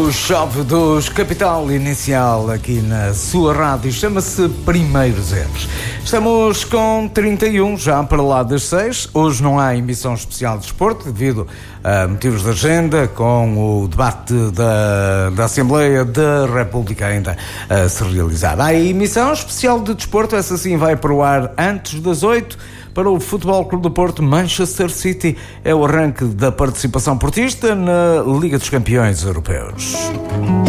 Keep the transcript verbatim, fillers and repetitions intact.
O Chove dos Capital Inicial aqui na sua rádio chama-se Primeiros Erros. Estamos com trinta e um já para lá das seis. Hoje não há emissão especial de desporto devido a motivos de agenda, com o debate da, da Assembleia da República ainda a se realizar. Há emissão especial de desporto, essa sim vai para o ar antes das oito. Para o Futebol Clube do Porto, Manchester City é o arranque da participação portista na Liga dos Campeões Europeus.